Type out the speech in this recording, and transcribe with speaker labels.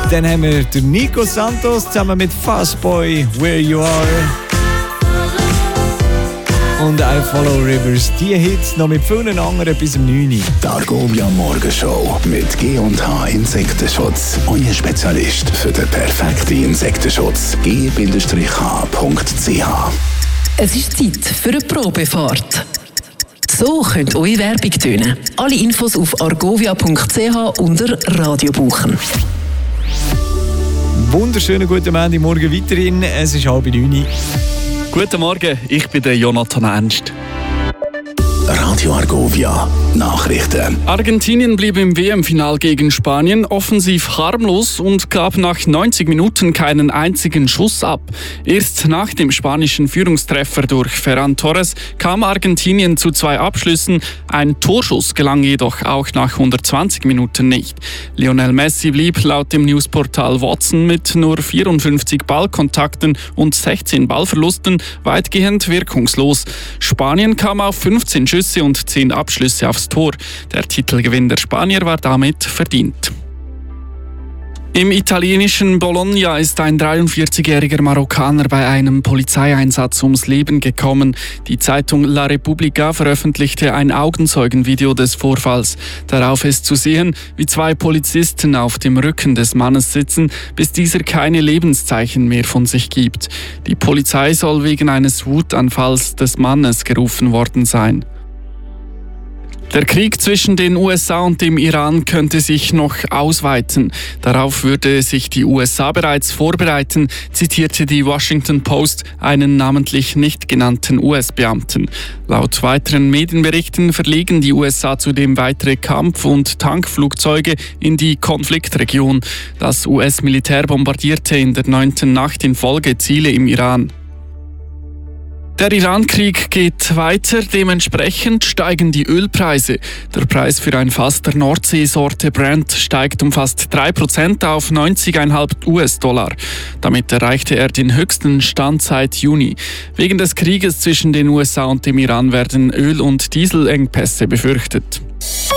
Speaker 1: Dann haben wir den Nico Santos zusammen mit Fastboy, Where You Are. Und I Follow Rivers. Die Hits noch mit vielen anderen bis um 9 Uhr.
Speaker 2: Die Argovia Morgenshow mit G&H Insektenschutz. Euer Spezialist für den perfekten Insektenschutz. g-h.ch.
Speaker 3: Es ist Zeit für eine Probefahrt. So könnt eure Werbung tönen. Alle Infos auf argovia.ch unter Radio buchen.
Speaker 1: Wunderschönen guten Morgen weiterhin. Es ist 8:30.
Speaker 4: Guten Morgen, ich bin der Jonathan Ernst.
Speaker 2: Radio Argovia Nachrichten.
Speaker 4: Argentinien blieb im WM-Final gegen Spanien offensiv harmlos und gab nach 90 Minuten keinen einzigen Schuss ab. Erst nach dem spanischen Führungstreffer durch Ferran Torres kam Argentinien zu 2 Abschlüssen. Ein Torschuss gelang jedoch auch nach 120 Minuten nicht. Lionel Messi blieb laut dem Newsportal Watson mit nur 54 Ballkontakten und 16 Ballverlusten weitgehend wirkungslos. Spanien kam auf 15 Schüsse und 10 Abschlüsse aufs Tor. Der Titelgewinn der Spanier war damit verdient. Im italienischen Bologna ist ein 43-jähriger Marokkaner bei einem Polizeieinsatz ums Leben gekommen. Die Zeitung La Repubblica veröffentlichte ein Augenzeugenvideo des Vorfalls. Darauf ist zu sehen, wie 2 Polizisten auf dem Rücken des Mannes sitzen, bis dieser keine Lebenszeichen mehr von sich gibt. Die Polizei soll wegen eines Wutanfalls des Mannes gerufen worden sein. Der Krieg zwischen den USA und dem Iran könnte sich noch ausweiten. Darauf würde sich die USA bereits vorbereiten, zitierte die Washington Post einen namentlich nicht genannten US-Beamten. Laut weiteren Medienberichten verlegen die USA zudem weitere Kampf- und Tankflugzeuge in die Konfliktregion. Das US-Militär bombardierte in der 9. Nacht in Folge Ziele im Iran. Der Iran-Krieg geht weiter, dementsprechend steigen die Ölpreise. Der Preis für ein Fass der Nordseesorte Brent steigt um fast 3% auf 90,5 US-Dollar. Damit erreichte er den höchsten Stand seit Juni. Wegen des Krieges zwischen den USA und dem Iran werden Öl- und Dieselengpässe befürchtet.